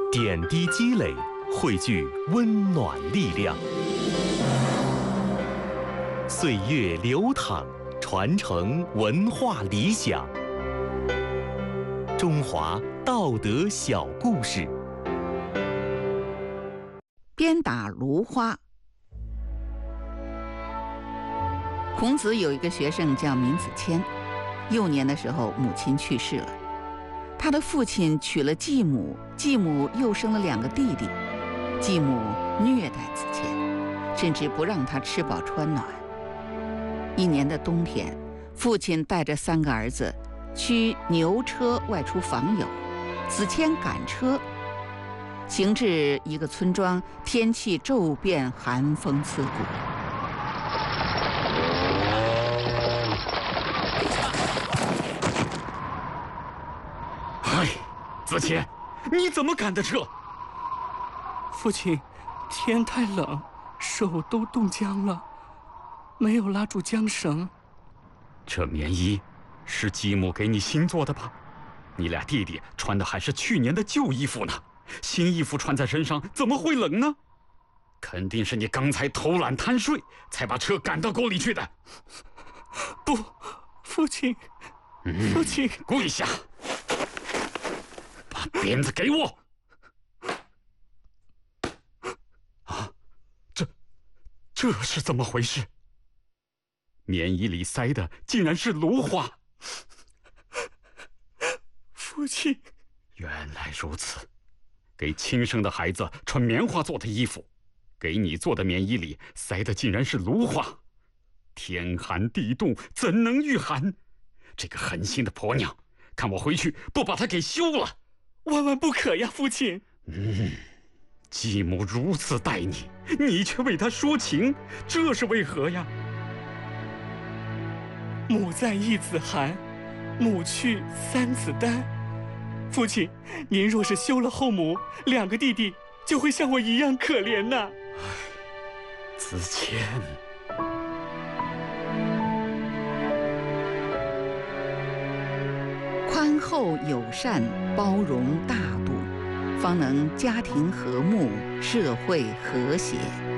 点滴积累，汇聚温暖力量。岁月流淌，传承文化理想。中华道德小故事。 鞭打芦花。孔子有一个学生叫闵子骞，幼年的时候母亲去世了，他的父亲娶了继母，继母又生了2个弟弟，继母虐待子骞，甚至不让他吃饱穿暖。一年的冬天，父亲带着3个儿子驱牛车外出访友，子骞赶车，行至一个村庄，天气骤变，寒风刺骨。 哎，子骞，你怎么赶的车？ 父亲，天太冷，手都冻僵了，没有拉住缰绳。 这棉衣是继母给你新做的吧？你俩弟弟穿的还是去年的旧衣服呢，新衣服穿在身上怎么会冷呢？肯定是你刚才偷懒贪睡，才把车赶到沟里去的。 不，父亲，父亲， 跪下，把鞭子给我！啊，这是怎么回事？棉衣里塞的竟然是芦花！ 父亲， 原来如此，给亲生的孩子穿棉花做的衣服，给你做的棉衣里塞的竟然是芦花！天寒地冻，怎能御寒？这个狠心的婆娘，看我回去不把她给休了！ 万万不可呀，父亲！ 继母如此待你，你却为她说情，这是为何呀？ 母在1子寒，母去3子丹。父亲，您若是休了后母，2个弟弟就会像我一样可怜呐。 子骞， 宽厚友善，包容大度，方能家庭和睦，社会和谐。